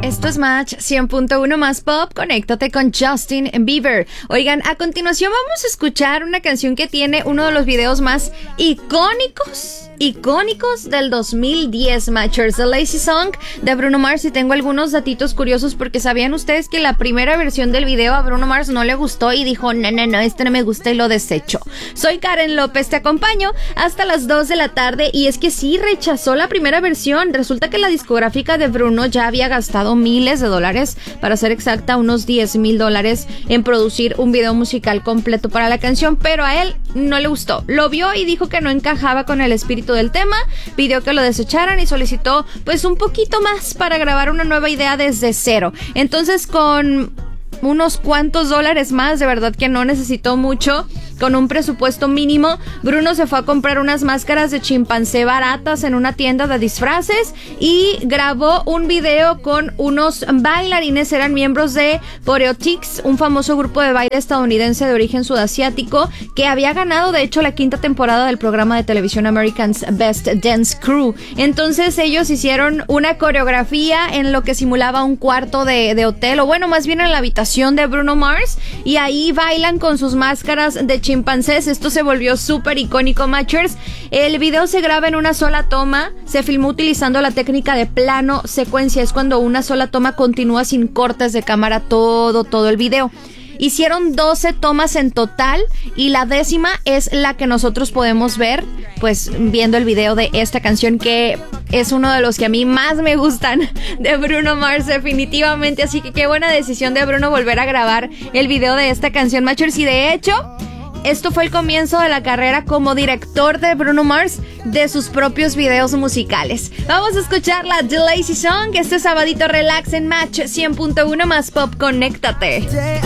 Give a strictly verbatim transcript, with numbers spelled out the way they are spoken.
Esto es Match cien punto uno más Pop. Conéctate con Justin Bieber. Oigan, a continuación vamos a escuchar una canción que tiene uno de los videos más icónicos icónicos del dos mil diez, Matchers, The Lazy Song de Bruno Mars. Y tengo algunos datitos curiosos porque sabían ustedes que la primera versión del video a Bruno Mars no le gustó y dijo, no, no, no, este no me gusta y lo desechó. Soy Karen López, te acompaño hasta las dos de la tarde y es que sí rechazó la primera versión. Resulta que la discográfica de Bruno ya había gastado miles de dólares, para ser exacta unos diez mil dólares en producir un video musical completo para la canción, pero a él no le gustó. Lo vio y dijo que no encajaba con el espíritu del tema, pidió que lo desecharan y solicitó pues un poquito más para grabar una nueva idea desde cero. Entonces, con unos cuantos dólares más, de verdad que no necesitó mucho, con un presupuesto mínimo, Bruno se fue a comprar unas máscaras de chimpancé baratas en una tienda de disfraces y grabó un video con unos bailarines, eran miembros de Poreotics, un famoso grupo de baile estadounidense de origen sudasiático que había ganado de hecho la quinta temporada del programa de televisión American's Best Dance Crew. Entonces ellos hicieron una coreografía en lo que simulaba un cuarto de, de hotel, o bueno, más bien en la habitación de Bruno Mars, y ahí bailan con sus máscaras de chimpancés. Esto se volvió súper icónico, Matchers. El video se graba en una sola toma, se filmó utilizando la técnica de plano secuencia, es cuando una sola toma continúa sin cortes de cámara todo, todo el video. Hicieron doce tomas en total y la décima es la que nosotros podemos ver, pues viendo el video de esta canción, que es uno de los que a mí más me gustan de Bruno Mars, definitivamente. Así que qué buena decisión de Bruno volver a grabar el video de esta canción, Matchers. Y de hecho, esto fue el comienzo de la carrera como director de Bruno Mars de sus propios videos musicales. Vamos a escuchar la The Lazy Song este sabadito relax en Match cien punto uno más Pop. Conéctate.